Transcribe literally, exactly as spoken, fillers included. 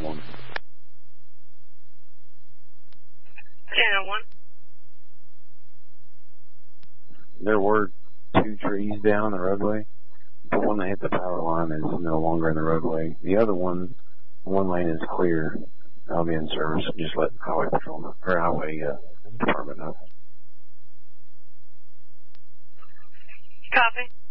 one. Channel one. There were two trees down the roadway. The one that hit the power line is no longer in the roadway. The other one, one lane is clear. I'll be in service. Just let highway patrol or highway uh, department know. Copy.